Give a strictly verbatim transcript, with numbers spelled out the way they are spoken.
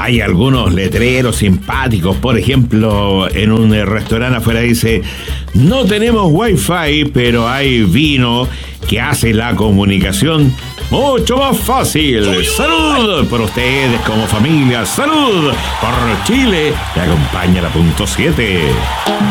hay algunos letreros simpáticos. Por ejemplo, en un restaurante afuera dice: no tenemos wifi, pero hay vino que hace la comunicación mucho más fácil. Salud por ustedes como familia. Salud por Chile. Te acompaña la punto siete.